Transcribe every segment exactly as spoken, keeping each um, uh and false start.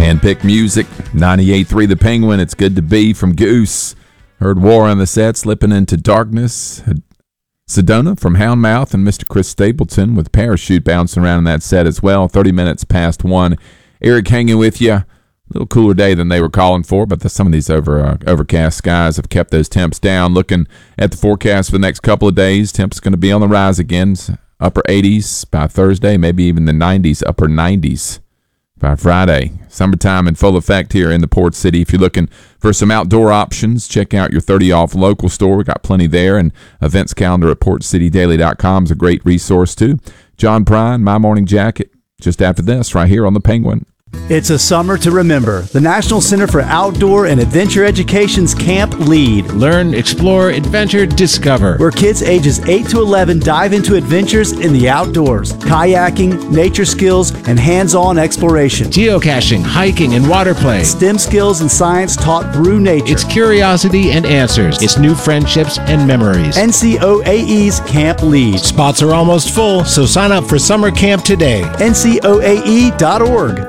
Handpicked music, ninety-eight point three The Penguin, It's Good to Be from Goose. Heard War on the Set, Slipping Into Darkness. Sedona from Houndmouth and Mister Chris Stapleton with Parachute bouncing around in that set as well. thirty minutes past one. Eric hanging with you. A little cooler day than they were calling for, but the, some of these over uh, overcast skies have kept those temps down. Looking at the forecast for the next couple of days, temps going to be on the rise again. Upper eighties by Thursday, maybe even the nineties, upper nineties by Friday. Summertime in full effect here in the Port City. If you're looking for some outdoor options, check out your thirty off local store. We got plenty there, and events calendar at port city daily dot com is a great resource too. John Prine, My Morning Jacket, just after this, right here on the Penguin. It's a summer to remember. The National Center for Outdoor and Adventure Education's Camp Lead. Learn, explore, adventure, discover. Where kids ages eight to eleven dive into adventures in the outdoors. Kayaking, nature skills, and hands-on exploration. Geocaching, hiking, and water play. STEM skills and science taught through nature. It's curiosity and answers. It's new friendships and memories. N C O A E's Camp Lead. Spots are almost full, so sign up for summer camp today. N C O A E dot org.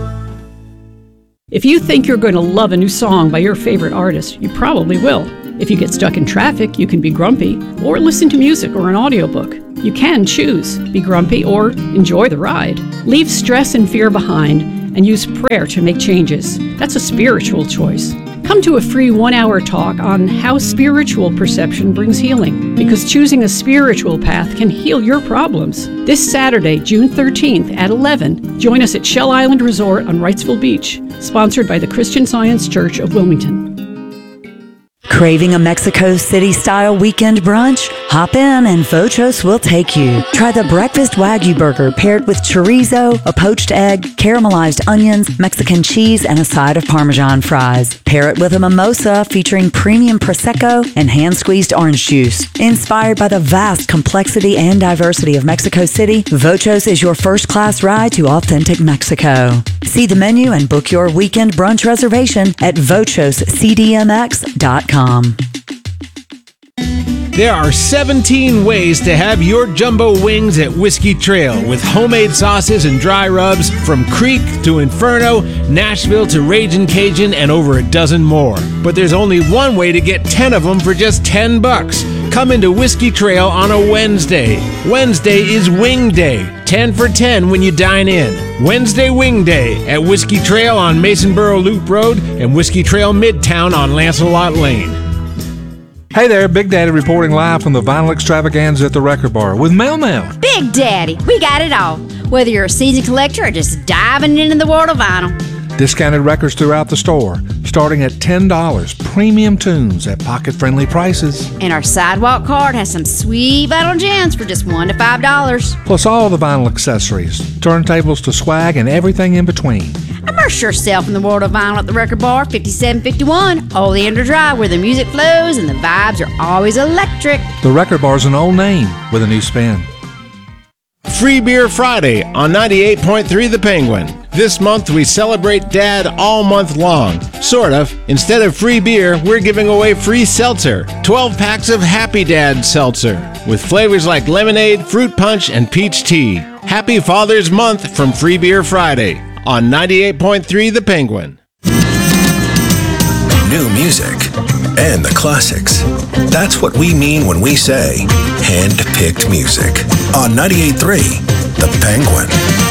If you think you're going to love a new song by your favorite artist, you probably will. If you get stuck in traffic, you can be grumpy or listen to music or an audiobook. You can choose, be grumpy or enjoy the ride. Leave stress and fear behind and use prayer to make changes. That's a spiritual choice. Come to a free one-hour talk on how spiritual perception brings healing, because choosing a spiritual path can heal your problems. This Saturday, June thirteenth at eleven, join us at Shell Island Resort on Wrightsville Beach, sponsored by the Christian Science Church of Wilmington. Craving a Mexico City-style weekend brunch? Hop in and Vochos will take you. Try the breakfast Wagyu burger paired with chorizo, a poached egg, caramelized onions, Mexican cheese, and a side of Parmesan fries. Pair it with a mimosa featuring premium Prosecco and hand-squeezed orange juice. Inspired by the vast complexity and diversity of Mexico City, Vochos is your first-class ride to authentic Mexico. See the menu and book your weekend brunch reservation at vochos c d m x dot com. There are seventeen ways to have your jumbo wings at Whiskey Trail, with homemade sauces and dry rubs from Creek to Inferno, Nashville to Ragin' Cajun, and over a dozen more. But there's only one way to get ten of them for just ten bucks. Come into Whiskey Trail on a Wednesday. Wednesday is Wing Day. ten for ten when you dine in. Wednesday Wing Day at Whiskey Trail on Masonboro Loop Road and Whiskey Trail Midtown on Lancelot Lane. Hey there, Big Daddy reporting live from the Vinyl Extravaganza at the Record Bar with Mel Mel. Big Daddy, we got it all. Whether you're a season collector or just diving into the world of vinyl. Discounted records throughout the store, starting at ten dollars. Premium tunes at pocket-friendly prices. And our sidewalk card has some sweet vinyl gems for just one to five dollars. Plus all the vinyl accessories, turntables to swag, and everything in between. Immerse yourself in the world of vinyl at the Record Bar, fifty-seven fifty-one Oleander Drive, where the music flows and the vibes are always electric. The Record Bar's an old name with a new spin. Free Beer Friday on ninety-eight point three The Penguin. This month we celebrate Dad all month long. Sort of. Instead of free beer, we're giving away free seltzer. twelve packs of Happy Dad seltzer with flavors like lemonade, fruit punch, and peach tea. Happy Father's Month from Free Beer Friday on ninety-eight point three The Penguin. New music and the classics. That's what we mean when we say hand-picked music on ninety-eight point three The Penguin.